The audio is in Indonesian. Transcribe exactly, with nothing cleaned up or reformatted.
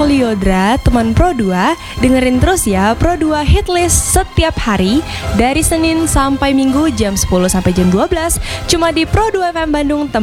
aku Liodra, teman Pro dua. Dengerin terus ya Pro dua Hitlist setiap hari dari Senin sampai Minggu jam sepuluh sampai jam dua belas cuma di Pro dua F M Bandung. Teman